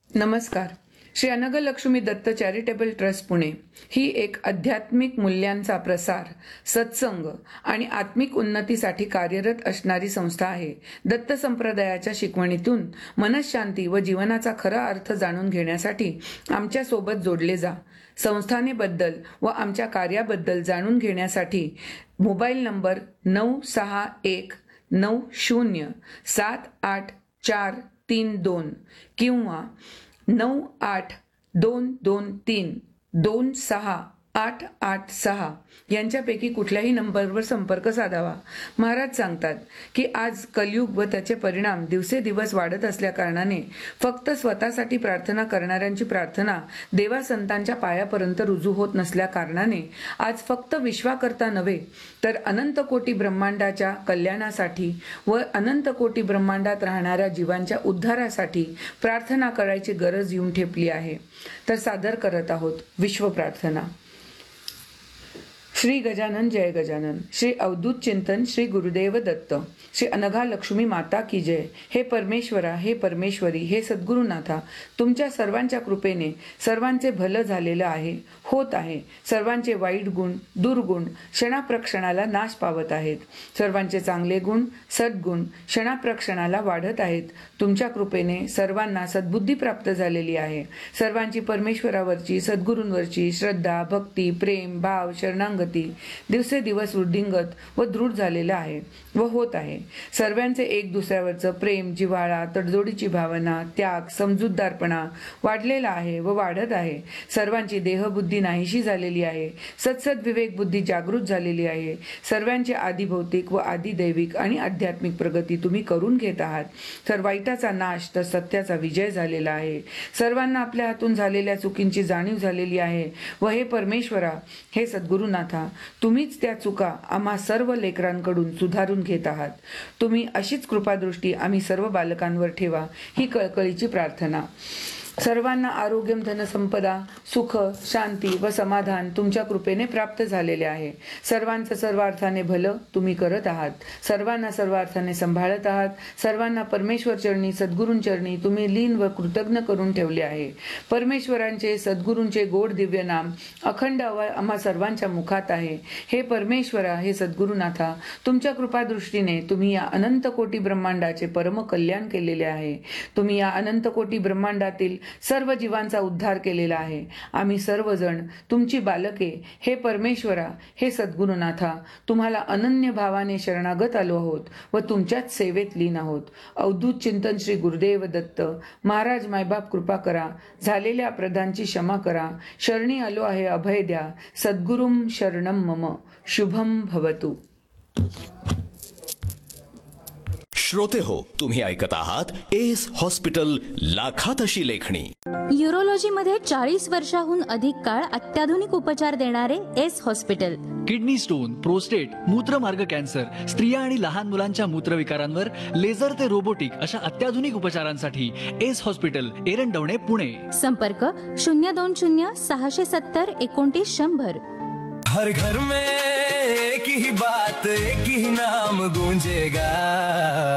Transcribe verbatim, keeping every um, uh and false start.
नमस्कार. Shri अनगलक्ष्मी Datta charitable trust Pune ही एक आध्यात्मिक मूल्यांचा प्रसार, सत्संग आणि आत्मिक उन्नतीसाठी कार्यरत असणारी संस्था आहे. दत्त संप्रदायाच्या शिकवणीतून मनःशांती व जीवनाचा खरा अर्थ जाणून घेण्यासाठी आमच्या सोबत जोडले जा. संस्थानेबद्दल व आमच्या कार्याबद्दल जाणून घेण्यासाठी मोबाईल नंबर नऊ सहा एक नऊ शून्य सात आठ चार तीन दोन किंवा नऊ आठ दोन दोन तीन दोन सहा आठ आठ सहा यांच्यापैकी कुठल्याही नंबरवर संपर्क साधावा. महाराज सांगतात की आज कलियुग व त्याचे परिणाम दिवसेदिवस वाढत असल्या कारणाने फक्त स्वतःसाठी प्रार्थना करणाऱ्यांची प्रार्थना देवासंतांच्या पायापर्यंत रुजू होत नसल्या कारणाने आज फक्त विश्वाकर्ता नव्हे तर अनंत कोटी ब्रह्मांडाच्या कल्याणासाठी व अनंत कोटी ब्रह्मांडात राहणाऱ्या जीवांच्या उद्धारासाठी प्रार्थना करायची गरज येऊन ठेपली आहे. तर सादर करत आहोत विश्व प्रार्थना. श्री गजानन जय गजानन. श्री अवधूत चिंतन श्री गुरुदेव दत्त. श्री अनघा लक्ष्मी माता की जय. हे परमेश्वरा, हे परमेश्वरी, हे सद्गुरुनाथा, तुमच्या सर्वांच्या कृपेने सर्वांचे भलं झालेलं आहे, होत आहे. सर्वांचे वाईट गुण, दुर्गुण क्षणाप्रक्षणाला नाश पावत आहेत. सर्वांचे चांगले गुण, सद्गुण क्षणाप्रक्षणाला वाढत आहेत. तुमच्या कृपेने सर्वांना सद्बुद्धी प्राप्त झालेली आहे. सर्वांची परमेश्वरावरची, सद्गुरूंवरची श्रद्धा, भक्ती, प्रेम, भाव, शरणांगती दिवसेदिवस वृद्धिंगत व दृढ झालेलं आहे व होत आहे. सर्वांचे एक दुसऱ्यावरचं प्रेम, जिव्हाळा, तडजोडीची भावना, त्याग, समजूतदारपणा वाढलेला आहे व वाढत आहे. सर्वांची देहबुद्धी नाहीशी झालेली आहे. सत्सद विवेक बुद्धी जागृत झालेली आहे. सर्वांची आदी भौतिक व आदी दैविक आणि आध्यात्मिक प्रगती तुम्ही करून घेत आहात. तर वाईटाचा नाश तर सत्याचा विजय झालेला आहे. सर्वांना आपल्या हातून झालेल्या चुकींची जाणीव झालेली आहे व हे परमेश्वरा, हे सद्गुरुनाथा, तुम्हीच त्या चुका आम्हा सर्व लेकरांकडून सुधारून घेत आहात. तुम्ही अशीच कृपादृष्टी आम्ही सर्व बालकांवर ठेवा, ही कळकळीची प्रार्थना. सर्वांना आरोग्यम, धनसंपदा, सुख, शांती व समाधान तुमच्या कृपेने प्राप्त झालेले आहे. सर्वांचं सर्वार्थाने भलं तुम्ही करत आहात. सर्वांना सर्वार्थाने सांभाळत आहात. सर्वांना परमेश्वर चरणी, सद्गुरूंचरणी तुम्ही लीन व कृतज्ञ करून ठेवले आहे. परमेश्वरांचे, सद्गुरूंचे गोड दिव्य नाम अखंड आम्हा सर्वांच्या मुखात आहे. हे परमेश्वरा, हे सद्गुरुनाथा, तुमच्या कृपादृष्टीने तुम्ही या अनंत कोटी ब्रह्मांडाचे परम कल्याण केलेले आहे. तुम्ही या अनंत कोटी ब्रह्मांडातील सर्व जीवांचा उद्धार केलेला आहे. आम्ही सर्वजण तुमची बालके, हे परमेश्वरा, हे सद्गुरुनाथा, तुम्हाला अनन्य भावाने शरणागत आलो आहोत व तुमच्याच सेवेत लीन आहोत. अवधूत चिंतन श्री गुरुदेव दत्त महाराज, मायबाप कृपा करा. झालेल्या अपराधांची क्षमा करा. शरणी आलो आहे, अभय द्या. सद्गुरुम शरणम मम. शुभम भवतु. श्रोते हो, तुम्ही ऐकत आहात एस हॉस्पिटल, लाखात अशी लेखणी. यूरोलॉजी मध्ये चाळीस वर्षाहून अधिक काळ अत्याधुनिक उपचार देणारे S hospital. Kidney stone, prostate, मूत्रमार्ग cancer, स्त्रिया आणि लहान मुलांच्या मूत्रविकारांवर लेझर ते रोबोटिक अशा अत्याधुनिक उपचारांसाठी एस हॉस्पिटल, एरंडवणे, पुणे. संपर्क शून्य दोन शून्य सहाशे सत्तर एकोणतीस शंभर. हर घर में एक ही बात, एक ही नाम गूंजेगा.